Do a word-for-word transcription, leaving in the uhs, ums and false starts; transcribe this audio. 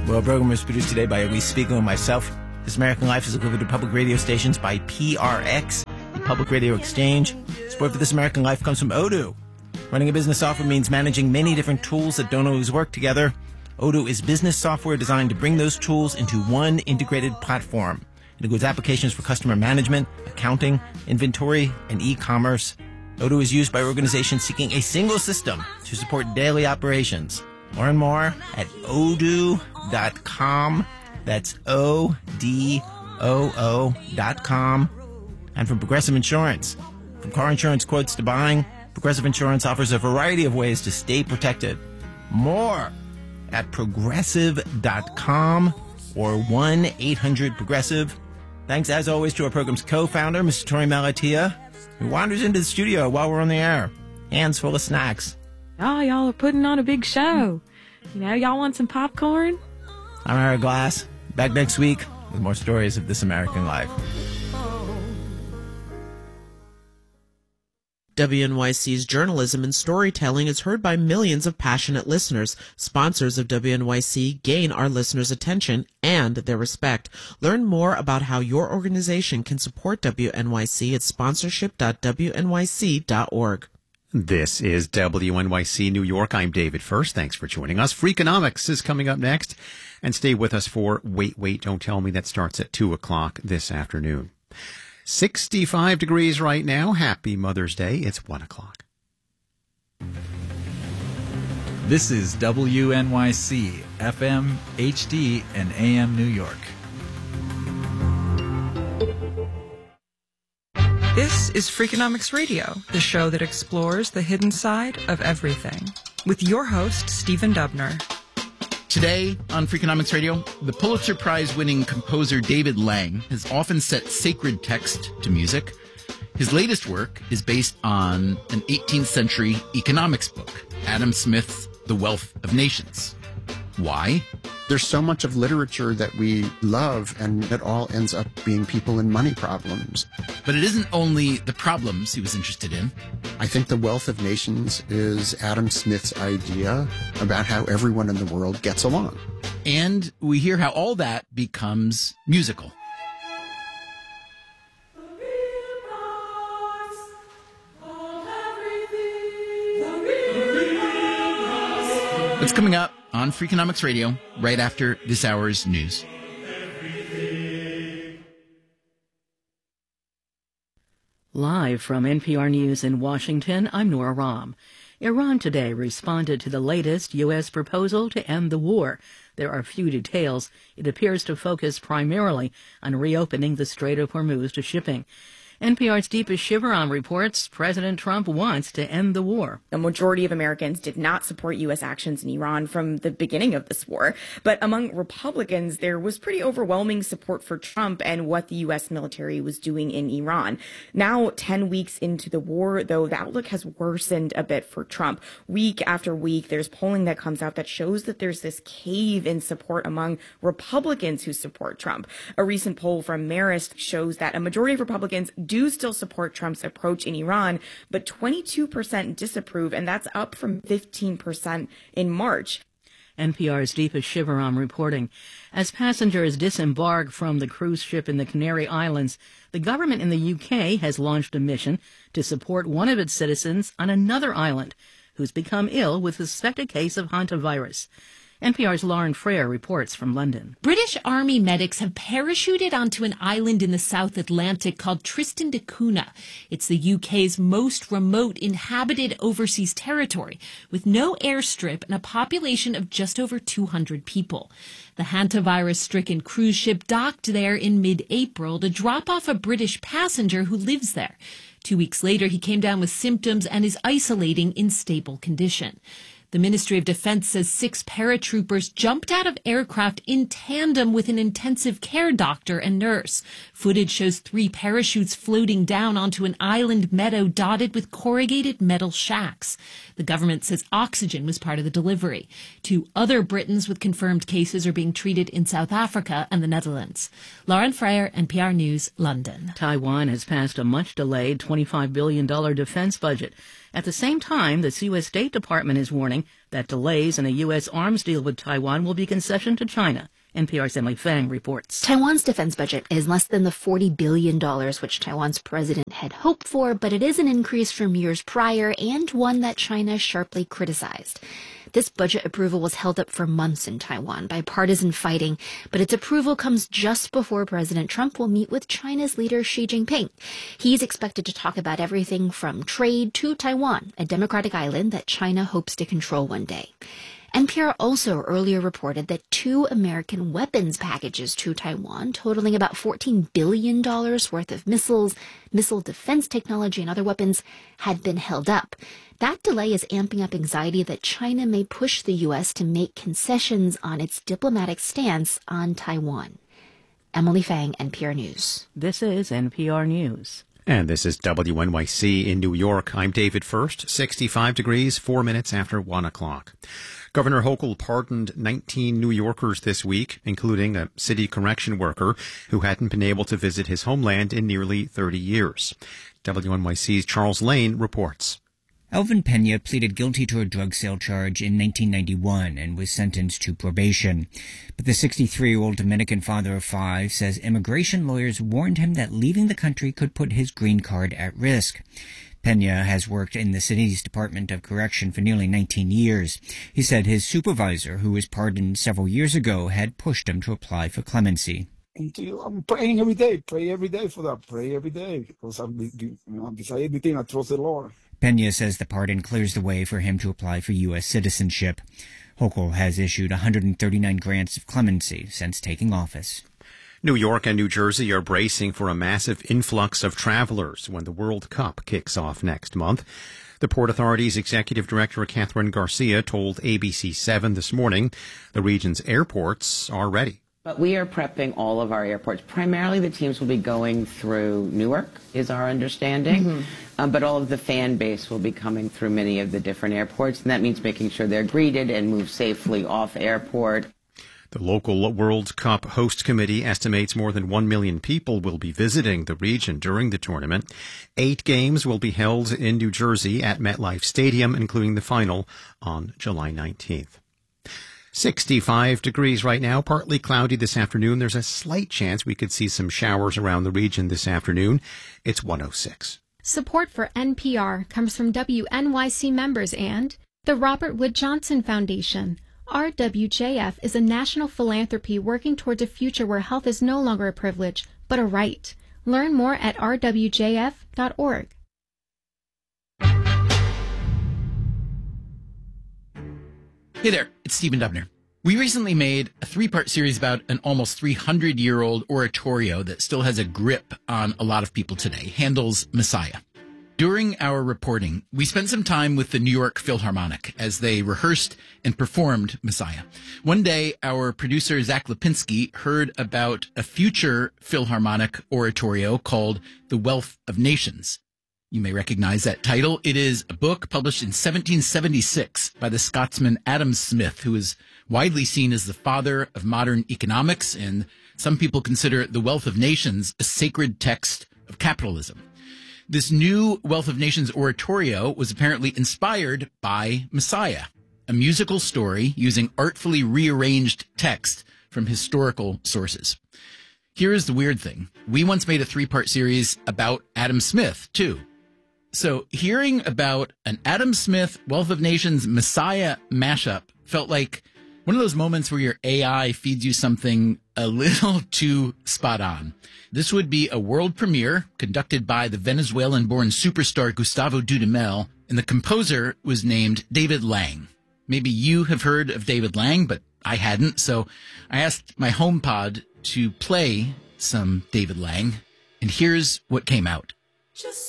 Well, our program was produced today by Elise Spiegel and myself. This American Life is delivered to public radio stations by P R X, the Public Radio Exchange. Support for This American Life comes from Odoo. Running a business software means managing many different tools that don't always work together. Odoo is business software designed to bring those tools into one integrated platform. It includes applications for customer management, accounting, inventory, and e-commerce. Odoo is used by organizations seeking a single system to support daily operations. Learn more at odoo dot com. That's O D O O dot com. And from Progressive Insurance. From car insurance quotes to buying, Progressive Insurance offers a variety of ways to stay protected. More at progressive dot com or one eight hundred progressive. Thanks, as always, to our program's co-founder, Mister Tori Malatia, who wanders into the studio while we're on the air, hands full of snacks. Oh, y'all are putting on a big show. You know, y'all want some popcorn? I'm Eric Glass. Back next week with more stories of This American Life. W N Y C's journalism and storytelling is heard by millions of passionate listeners. Sponsors of W N Y C gain our listeners' attention and their respect. Learn more about how your organization can support W N Y C at sponsorship dot w n y c dot org. This is W N Y C New York. I'm David First. Thanks for joining us. Freakonomics is coming up next. And stay with us for Wait, Wait, Don't Tell Me. That starts at two o'clock this afternoon. sixty-five degrees right now. Happy Mother's Day. It's one o'clock. This is W N Y C, F M, H D, and A M New York. This is Freakonomics Radio, the show that explores the hidden side of everything, with your host, Stephen Dubner. Today on Freakonomics Radio, the Pulitzer Prize-winning composer David Lang has often set sacred text to music. His latest work is based on an eighteenth century economics book, Adam Smith's The Wealth of Nations. Why? There's so much of literature that we love, and it all ends up being people in money problems. But it isn't only the problems he was interested in. I think The Wealth of Nations is Adam Smith's idea about how everyone in the world gets along. And we hear how all that becomes musical. It's coming up on Freakonomics Radio right after this hour's news. Live from N P R News in Washington, I'm Nora Rahm. Iran today responded to the latest U S proposal to end the war. There are few details. It appears to focus primarily on reopening the Strait of Hormuz to shipping. N P R's Deepa Shivaram reports President Trump wants to end the war. A majority of Americans did not support U S actions in Iran from the beginning of this war. But among Republicans, there was pretty overwhelming support for Trump and what the U S military was doing in Iran. Now, ten weeks into the war, though, the outlook has worsened a bit for Trump. Week after week, there's polling that comes out that shows that there's this cave in support among Republicans who support Trump. A recent poll from Marist shows that a majority of Republicans do still support Trump's approach in Iran, but twenty-two percent disapprove, and that's up from fifteen percent in March. N P R's Deepa Shivaram reporting. As passengers disembark from the cruise ship in the Canary Islands, the government in the U K has launched a mission to support one of its citizens on another island who's become ill with a suspected case of hantavirus. N P R's Lauren Frere reports from London. British Army medics have parachuted onto an island in the South Atlantic called Tristan da Cunha. It's the U K's most remote inhabited overseas territory, with no airstrip and a population of just over two hundred people. The hantavirus-stricken cruise ship docked there in mid-April to drop off a British passenger who lives there. Two weeks later, he came down with symptoms and is isolating in stable condition. The Ministry of Defense says six paratroopers jumped out of aircraft in tandem with an intensive care doctor and nurse. Footage shows three parachutes floating down onto an island meadow dotted with corrugated metal shacks. The government says oxygen was part of the delivery. Two other Britons with confirmed cases are being treated in South Africa and the Netherlands. Lauren Frere, N P R News, London. Taiwan has passed a much-delayed twenty-five billion dollars defense budget. At the same time, the U S State Department is warning that delays in a U S arms deal with Taiwan will be concession to China. N P R's Emily Fang reports. Taiwan's defense budget is less than the forty billion dollars which Taiwan's president had hoped for, but it is an increase from years prior and one that China sharply criticized. This budget approval was held up for months in Taiwan by partisan fighting, but its approval comes just before President Trump will meet with China's leader Xi Jinping. He's expected to talk about everything from trade to Taiwan, a democratic island that China hopes to control one day. N P R also earlier reported that two American weapons packages to Taiwan, totaling about fourteen billion dollars worth of missiles, missile defense technology, and other weapons, had been held up. That delay is amping up anxiety that China may push the U S to make concessions on its diplomatic stance on Taiwan. Emily Fang, N P R News. This is N P R News. And this is W N Y C in New York. I'm David First, sixty-five degrees, four minutes after one o'clock. Governor Hochul pardoned nineteen New Yorkers this week, including a city correction worker who hadn't been able to visit his homeland in nearly thirty years. W N Y C's Charles Lane reports. Alvin Pena pleaded guilty to a drug sale charge in nineteen ninety-one and was sentenced to probation. But the sixty-three-year-old Dominican father of five says immigration lawyers warned him that leaving the country could put his green card at risk. Pena has worked in the city's Department of Correction for nearly nineteen years. He said his supervisor, who was pardoned several years ago, had pushed him to apply for clemency. I'm praying every day, pray every day for that, pray every day, because I'm, you know, beside everything, I trust the Lord. Pena says the pardon clears the way for him to apply for U S citizenship. Hochul has issued one hundred thirty-nine grants of clemency since taking office. New York and New Jersey are bracing for a massive influx of travelers when the World Cup kicks off next month. The Port Authority's Executive Director, Catherine Garcia, told A B C seven this morning the region's airports are ready. But we are prepping all of our airports. Primarily, the teams will be going through Newark, is our understanding. Mm-hmm. Um, but all of the fan base will be coming through many of the different airports, and that means making sure they're greeted and move safely off airport. The local World Cup host committee estimates more than one million people will be visiting the region during the tournament. Eight games will be held in New Jersey at MetLife Stadium, including the final on July nineteenth. sixty-five degrees right now, partly cloudy this afternoon. There's a slight chance we could see some showers around the region this afternoon. It's one oh six. Support for N P R comes from W N Y C members and the Robert Wood Johnson Foundation. R W J F is a national philanthropy working towards a future where health is no longer a privilege, but a right. Learn more at r w j f dot org. Hey there, it's Stephen Dubner. We recently made a three-part series about an almost three hundred year old oratorio that still has a grip on a lot of people today, Handel's Messiah. During our reporting, we spent some time with the New York Philharmonic as they rehearsed and performed Messiah. One day, our producer, Zach Lipinski, heard about a future Philharmonic oratorio called The Wealth of Nations. You may recognize that title. It is a book published in seventeen seventy-six by the Scotsman Adam Smith, who is widely seen as the father of modern economics, and some people consider The Wealth of Nations a sacred text of capitalism. This new Wealth of Nations oratorio was apparently inspired by Messiah, a musical story using artfully rearranged text from historical sources. Here is the weird thing. We once made a three-part series about Adam Smith, too. So hearing about an Adam Smith Wealth of Nations Messiah mashup felt like one of those moments where your A I feeds you something a little too spot on. This would be a world premiere conducted by the Venezuelan-born superstar Gustavo Dudamel, and the composer was named David Lang. Maybe you have heard of David Lang, but I hadn't, so I asked my HomePod to play some David Lang, and here's what came out. Just